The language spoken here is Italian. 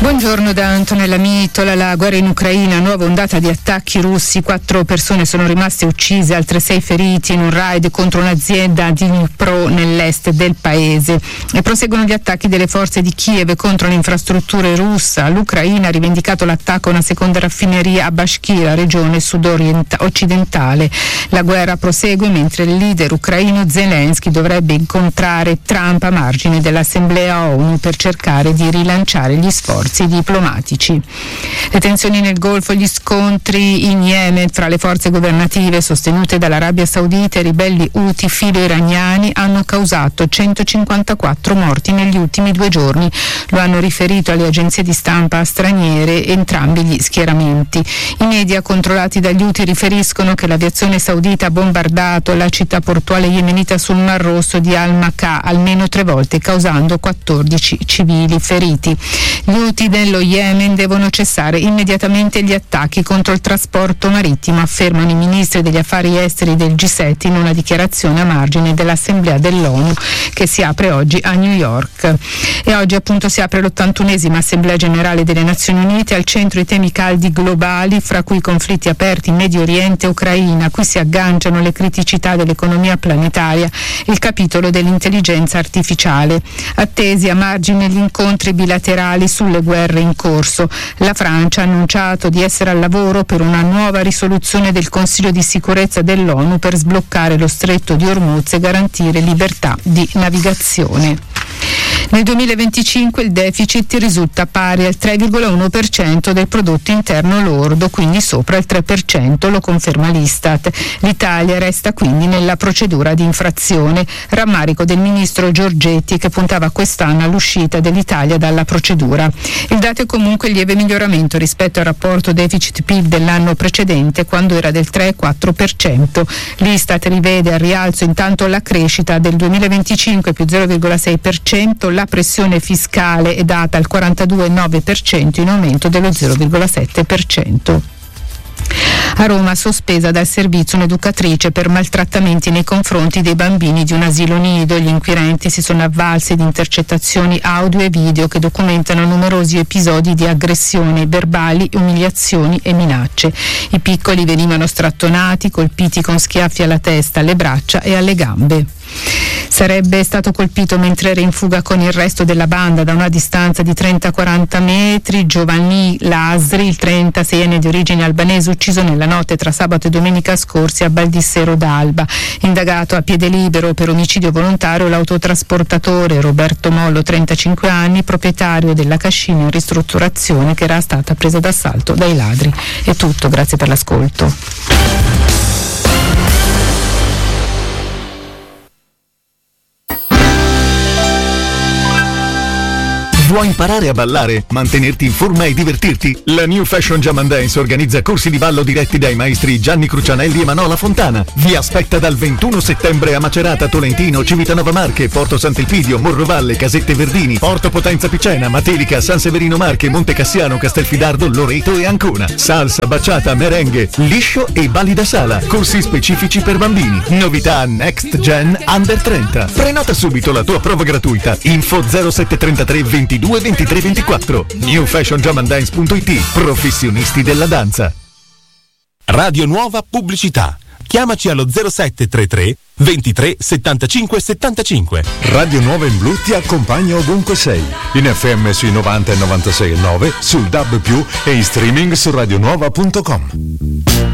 Buongiorno da Antonella Mitola. La guerra in Ucraina, nuova ondata di attacchi russi, 4 persone sono rimaste uccise, altre 6 feriti in un raid contro un'azienda di Dnipro nell'est del paese. E proseguono gli attacchi delle forze di Kiev contro le infrastrutture russe. L'Ucraina ha rivendicato l'attacco a una seconda raffineria a Bashkira, regione sud-occidentale. La guerra prosegue mentre il leader ucraino Zelensky dovrebbe incontrare Trump a margine dell'Assemblea ONU per cercare di rilanciare gli sforzi diplomatici. Le tensioni nel Golfo, gli scontri in Yemen fra le forze governative sostenute dall'Arabia Saudita e i ribelli Houthi filo-iraniani hanno causato 154 morti negli ultimi 2 giorni. Lo hanno riferito alle agenzie di stampa straniere entrambi gli schieramenti. I media controllati dagli Houthi riferiscono che l'aviazione saudita ha bombardato la città portuale yemenita sul Mar Rosso di Al-Makah almeno 3 volte, causando 14 civili feriti. Gli Houthi dello Yemen devono cessare immediatamente gli attacchi contro il trasporto marittimo, affermano i ministri degli affari esteri del G7 in una dichiarazione a margine dell'Assemblea dell'ONU che si apre oggi a New York. E oggi appunto si apre l'81esima Assemblea Generale delle Nazioni Unite, al centro i temi caldi globali, fra cui i conflitti aperti in Medio Oriente e Ucraina, a cui si agganciano le criticità dell'economia planetaria e il capitolo dell'intelligenza artificiale. Attesi a margine gli incontri bilaterali sulle guerre in corso. La Francia ha annunciato di essere al lavoro per una nuova risoluzione del Consiglio di sicurezza dell'ONU per sbloccare lo stretto di Hormuz e garantire libertà di navigazione. Nel 2025 il deficit risulta pari al 3,1% del prodotto interno lordo, quindi sopra il 3%, lo conferma l'Istat. L'Italia resta quindi nella procedura di infrazione. Rammarico del ministro Giorgetti, che puntava quest'anno all'uscita dell'Italia dalla procedura. Il dato è comunque lieve miglioramento rispetto al rapporto deficit-PIL dell'anno precedente, quando era del 3,4%. L'Istat rivede al rialzo intanto la crescita del 2025 più 0,6%, la pressione fiscale è data al 42,9%, in aumento dello 0,7%. A Roma sospesa dal servizio un'educatrice per maltrattamenti nei confronti dei bambini di un asilo nido. Gli inquirenti si sono avvalsi di intercettazioni audio e video che documentano numerosi episodi di aggressioni verbali, umiliazioni e minacce. I piccoli venivano strattonati, colpiti con schiaffi alla testa, alle braccia e alle gambe. Sarebbe stato colpito mentre era in fuga con il resto della banda da una distanza di 30-40 metri Giovanni Lasri, il 36enne di origine albanese, ucciso nella notte tra sabato e domenica scorsi a Baldissero d'Alba. Indagato a piede libero per omicidio volontario l'autotrasportatore Roberto Mollo, 35 anni, proprietario della cascina in ristrutturazione che era stata presa d'assalto dai ladri. È tutto, grazie per l'ascolto. Vuoi imparare a ballare, mantenerti in forma e divertirti? La New Fashion Jam and Dance organizza corsi di ballo diretti dai maestri Gianni Crucianelli e Manola Fontana. Vi aspetta dal 21 settembre a Macerata, Tolentino, Civitanova Marche, Porto Sant'Elpidio, Morrovalle, Casette Verdini, Porto Potenza Picena, Matelica, San Severino Marche, Monte Cassiano, Castelfidardo, Loreto e Ancona. Salsa, baciata, merengue, liscio e balli da sala. Corsi specifici per bambini. Novità Next Gen Under 30. Prenota subito la tua prova gratuita. Info 0733 22 23 24. newfashionjamandance.it. Professionisti della danza. Radio Nuova Pubblicità. Chiamaci allo 0733 23 75 75. Radio Nuova in Blu ti accompagna ovunque sei. In FM sui 90 e 96,9, sul DAB+, e in streaming su radionuova.com.